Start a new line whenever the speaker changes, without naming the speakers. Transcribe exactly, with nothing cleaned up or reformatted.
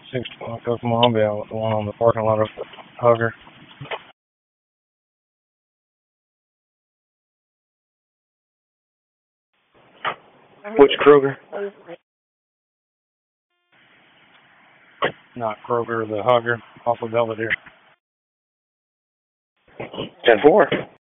six twelve Columbia, the one on the parking lot of Hugger.
Which Kroger?
Not Kroger, the Hugger, off of Belvedere.
ten four.